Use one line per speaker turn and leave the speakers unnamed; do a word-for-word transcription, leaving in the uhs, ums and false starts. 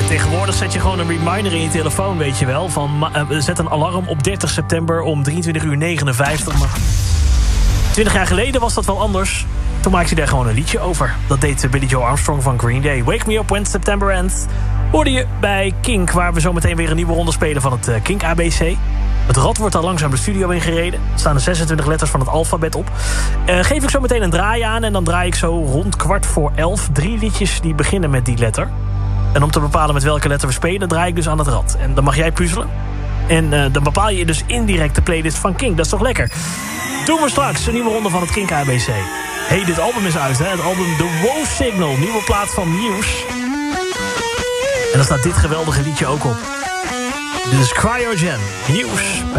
Tegenwoordig zet je gewoon een reminder in je telefoon, weet je wel. Van, uh, zet een alarm op dertig september om drieëntwintig uur negenenvijftig. Maar twintig jaar geleden was dat wel anders. Toen maakte hij daar gewoon een liedje over. Dat deed Billy Joe Armstrong van Green Day. Wake Me Up When September Ends. Hoorde je bij Kink, waar we zo meteen weer een nieuwe ronde spelen van het uh, Kink A B C. Het rad wordt al langzaam de studio ingereden. Er staan de zesentwintig letters van het alfabet op. Uh, geef ik zo meteen een draai aan en dan draai ik zo rond kwart voor elf drie liedjes die beginnen met die letter. En om te bepalen met welke letter we spelen, draai ik dus aan het rad. En dan mag jij puzzelen. En uh, dan bepaal je dus indirect de playlist van Kink. Dat is toch lekker? Doen we straks een nieuwe ronde van het Kink A B C. Hey, dit album is uit, hè? Het album The Wow Signal. Nieuwe plaat van Muse. En dan staat dit geweldige liedje ook op. Dit is Cryogen. Muse.